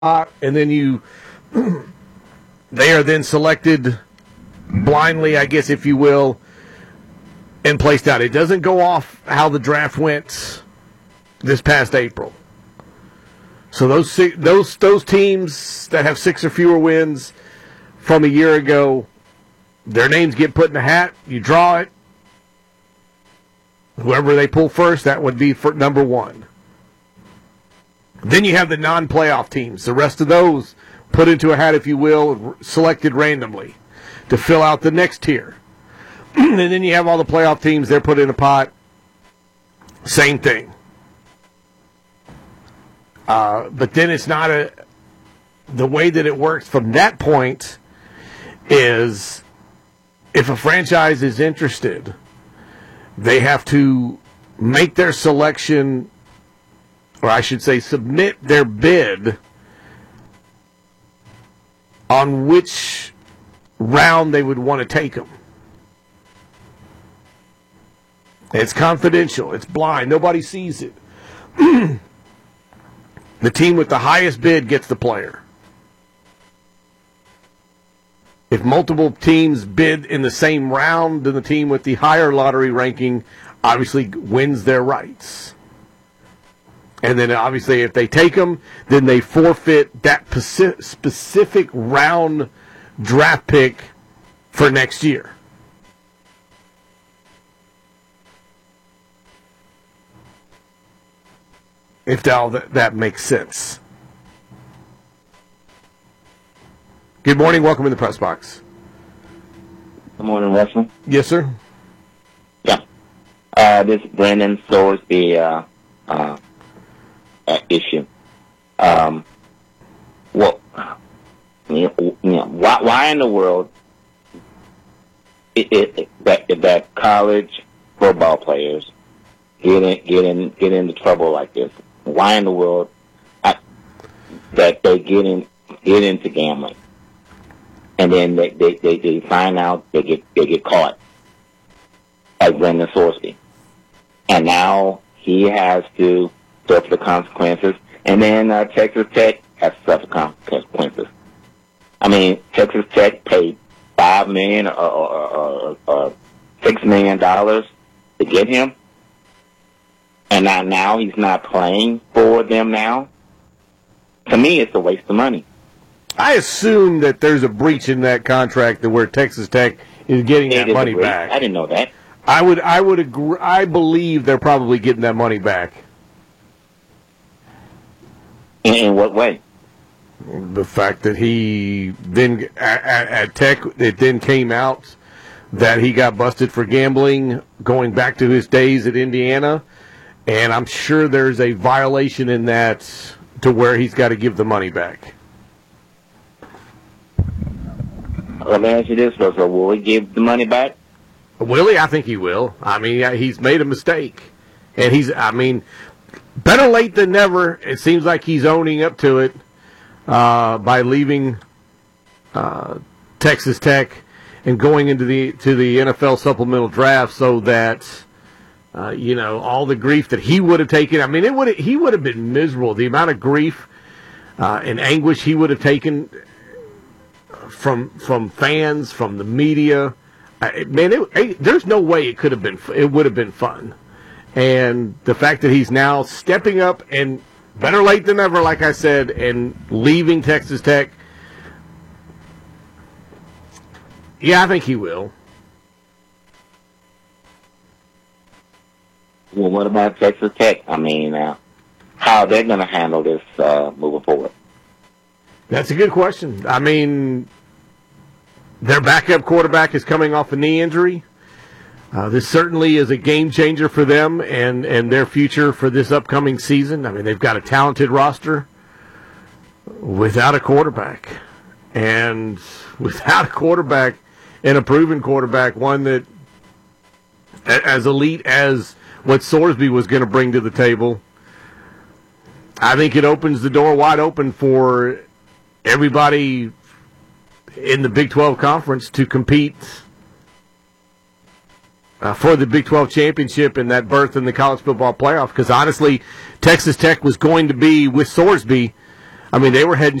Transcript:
and then they are then selected blindly, I guess, if you will, and placed out. It doesn't go off how the draft went this past April. So those teams that have 6 or fewer wins from a year ago, their names get put in the hat. You draw it. Whoever they pull first, that would be for number 1. Then you have the non-playoff teams. The rest of those put into a hat, if you will, selected randomly to fill out the next tier. And then you have all the playoff teams. They're put in a pot. Same thing. But then it's not the way that it works from that point is if a franchise is interested, they have to make their selection, or I should say submit their bid on which round they would want to take them. It's confidential. It's blind. Nobody sees it. The team with the highest bid gets the player. If multiple teams bid in the same round, then the team with the higher lottery ranking obviously wins their rights. And then obviously if they take them, then they forfeit that specific round draft pick for next year. If that makes sense. Good morning. Welcome in the press box. Good morning, Russell. Yes, sir. Yeah. This Brandon Thorsby issue. Why in the world that college football players get into trouble like this? Why in the world that they get into gambling, and then they find out they get caught, like Brandon Thorsby, and now he has to suffer the consequences, and then Texas Tech has to suffer consequences. I mean, Texas Tech paid $5 million or $6 million to get him. And now he's not playing for them now. To me, it's a waste of money. I assume that there's a breach in that contract to where Texas Tech is getting that money back. I didn't know that. I would agree. I believe they're probably getting that money back. In what way? The fact that he then at Tech, it then came out that he got busted for gambling going back to his days at Indiana. And I'm sure there's a violation in that to where he's got to give the money back. Let me ask you this, so will he give the money back? Will he? I think he will. I mean, he's made a mistake. And better late than never. It seems like he's owning up to it by leaving Texas Tech and going into the NFL supplemental draft so that all the grief that he would have taken. I mean, he would have been miserable. The amount of grief and anguish he would have taken from fans, from the media. There's no way it would have been fun. And the fact that he's now stepping up and better late than never, like I said, and leaving Texas Tech. Yeah, I think he will. Well, what about Texas Tech? I mean, how are they going to handle this moving forward? That's a good question. I mean, their backup quarterback is coming off a knee injury. This certainly is a game changer for them and their future for this upcoming season. I mean, they've got a talented roster without a quarterback. And without a quarterback and a proven quarterback, one that as elite as what Thorsby was going to bring to the table, I think it opens the door wide open for everybody in the Big 12 Conference to compete for the Big 12 championship and that berth in the college football playoff. Because honestly, Texas Tech was going to be, with Thorsby, I mean, they were heading